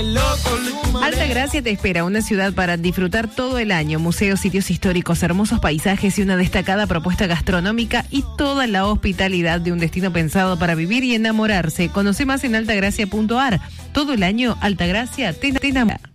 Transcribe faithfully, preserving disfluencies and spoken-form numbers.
Altagracia te espera, una ciudad para disfrutar todo el año. Museos, sitios históricos, hermosos paisajes y una destacada propuesta gastronómica y toda la hospitalidad de un destino pensado para vivir y enamorarse. Conoce más en altagracia punto ar. Todo el año Altagracia te enamora.